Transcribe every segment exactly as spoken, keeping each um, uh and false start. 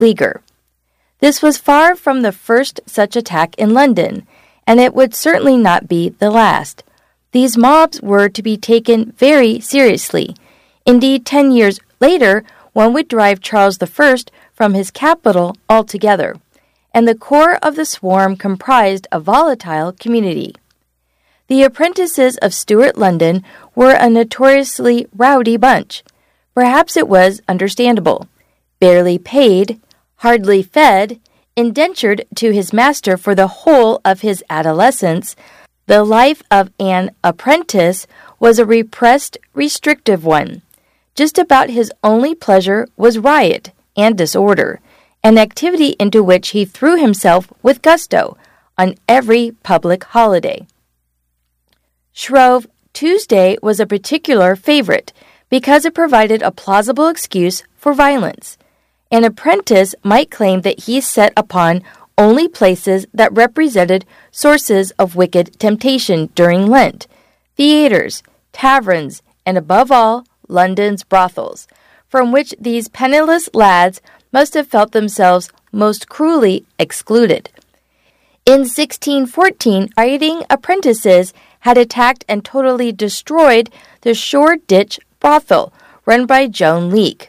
Leaguer. This was far from the first such attack in London, and it would certainly not be the last. These mobs were to be taken very seriously. Indeed, ten years later, one would drive Charles the First from his capital altogether, and the core of the swarm comprised a volatile community. The apprentices of Stuart London were a notoriously rowdy bunch. Perhaps it was understandable. Barely paid, hardly fed, indentured to his master for the whole of his adolescence, the life of an apprentice was a repressed, restrictive one. Just about his only pleasure was riot and disorder, an activity into which he threw himself with gusto on every public holiday. Shrove Tuesday was a particular favorite because it provided a plausible excuse for violence. An apprentice might claim that he set upon only places that represented sources of wicked temptation during Lent, theaters, taverns, and above all, London's brothels, from which these penniless lads must have felt themselves most cruelly excluded. In sixteen fourteen, rioting apprentices had attacked and totally destroyed the Shoreditch brothel run by Joan Leake.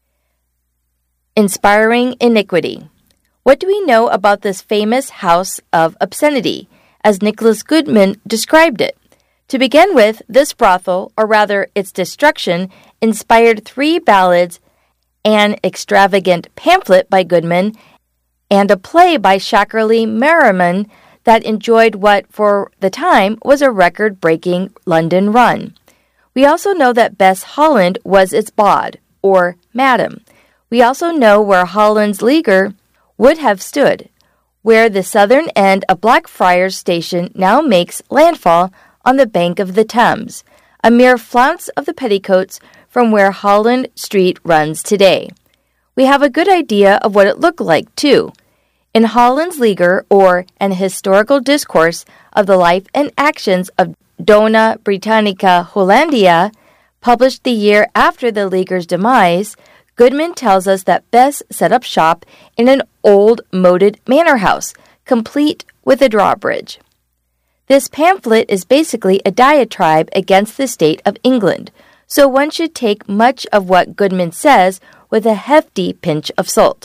Inspiring iniquity. What do we know about this famous house of obscenity, as Nicholas Goodman described it? To begin with, this brothel, or rather its destruction, inspired three ballads, an extravagant pamphlet by Goodman, and a play by Shackerley Merriman that enjoyed what, for the time, was a record-breaking London run. We also know that Bess Holland was its bawd, or madam. We also know where Holland's Leaguer would have stood, where the southern end of Blackfriars Station now makes landfall on the bank of the Thames, a mere flounce of the petticoats from where Holland Street runs today. We have a good idea of what it looked like, too. In Holland's Leaguer, or An Historical Discourse of the Life and Actions of Dona Britannica Hollandia, published the year after the Leaguer's demise, Goodman tells us that Bess set up shop in an old moated manor house, complete with a drawbridge. This pamphlet is basically a diatribe against the state of England, so one should take much of what Goodman says with a hefty pinch of salt.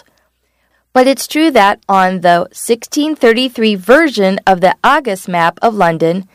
But it's true that on the sixteen thirty-three version of the Argus map of London,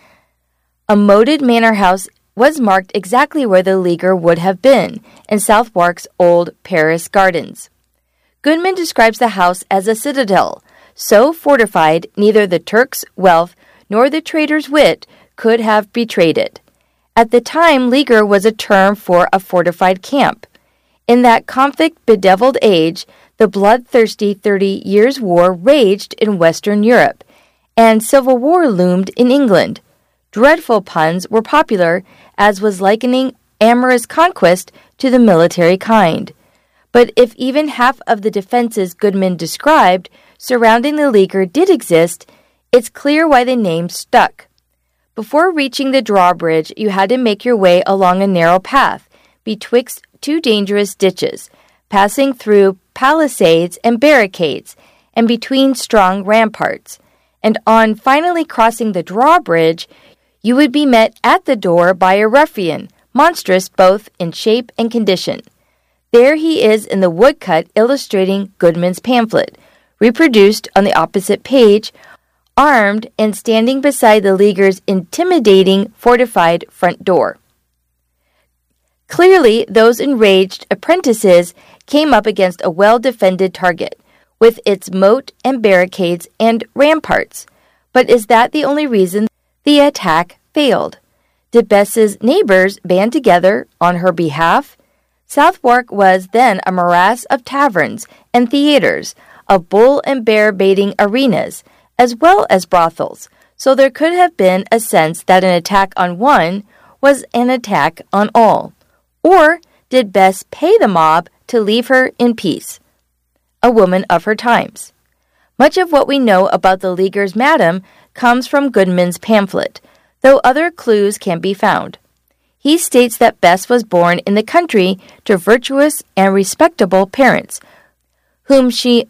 a moated manor house was marked exactly where the Leaguer would have been, in Southwark's old Paris gardens. Goodman describes the house as a citadel, so fortified neither the Turk's wealth nor the trader's wit could have betrayed it. At the time, Leaguer was a term for a fortified camp. In that conflict-bedeviled age, the bloodthirsty Thirty Years' War raged in Western Europe, and civil war loomed in England. Dreadful puns were popular, as was likening amorous conquest to the military kind. But if even half of the defenses Goodman described surrounding the Leaguer did exist, it's clear why the name stuck. Before reaching the drawbridge, you had to make your way along a narrow path betwixt two dangerous ditches, passing through palisades and barricades, and between strong ramparts. And on finally crossing the drawbridge, you would be met at the door by a ruffian, monstrous both in shape and condition. There he is in the woodcut illustrating Goodman's pamphlet, reproduced on the opposite page, armed and standing beside the Leaguer's intimidating fortified front door. Clearly, those enraged apprentices came up against a well-defended target, with its moat and barricades and ramparts. But is that the only reason the attack failed? Did Bess's neighbors band together on her behalf? Southwark was then a morass of taverns and theaters, of bull and bear baiting arenas, as well as brothels, so there could have been a sense that an attack on one was an attack on all. Or did Bess pay the mob to leave her in peace? A woman of her times. Much of what we know about the Leaguer's madam comes from Goodman's pamphlet, though other clues can be found. He states that Bess was born in the country to virtuous and respectable parents, whom she